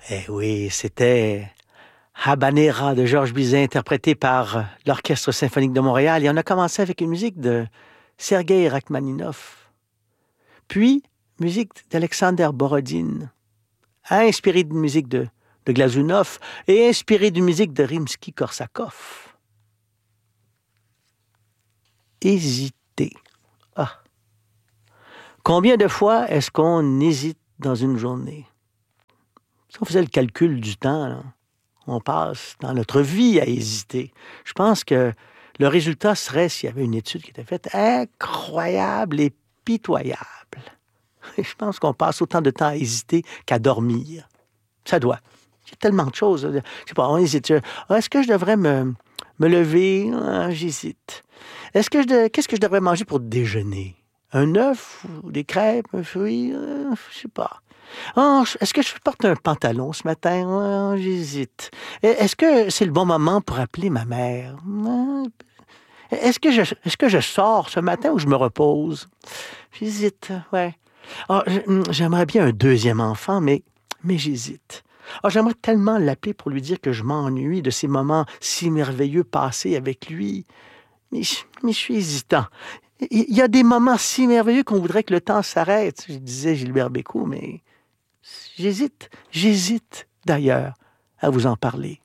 Eh oui, c'était Habanera de Georges Bizet, interprété par l'Orchestre symphonique de Montréal. Et on a commencé avec une musique de Sergueï Rachmaninov. Puis, musique d'Alexander Borodine, inspirée d'une musique de Glazunov et inspirée d'une musique de Rimsky-Korsakov. Hésiter. Ah. Combien de fois est-ce qu'on hésite dans une journée? Si on faisait le calcul du temps, là, on passe dans notre vie à hésiter. Je pense que le résultat serait, s'il y avait une étude qui était faite, incroyable et pitoyable. Je pense qu'on passe autant de temps à hésiter qu'à dormir. Ça doit. Il y a tellement de choses. Je sais pas, on hésite. Est-ce que je devrais me lever? J'hésite. Qu'est-ce que je devrais manger pour déjeuner? Un œuf ou des crêpes, un fruit? Je sais pas. Est-ce que je porte un pantalon ce matin? J'hésite. Est-ce que c'est le bon moment pour appeler ma mère? Est-ce que je sors ce matin ou je me repose? J'hésite, ouais. J'aimerais bien un deuxième enfant, mais j'hésite. J'aimerais tellement l'appeler pour lui dire que je m'ennuie de ces moments si merveilleux passés avec lui. Mais je suis hésitant. Il y a des moments si merveilleux qu'on voudrait que le temps s'arrête, je disais Gilbert Bécaud, mais j'hésite d'ailleurs à vous en parler.